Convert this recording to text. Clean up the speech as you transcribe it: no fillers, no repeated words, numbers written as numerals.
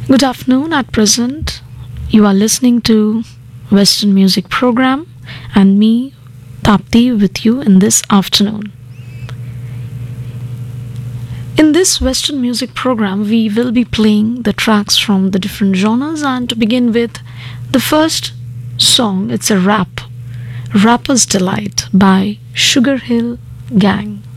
Good afternoon. At present, you are listening to Western Music Program and me, Tapti, with you in this afternoon. In this Western Music Program, we will be playing the tracks from the different genres, and to begin with, the first song, it's a rap, Rapper's Delight by Sugar Hill Gang.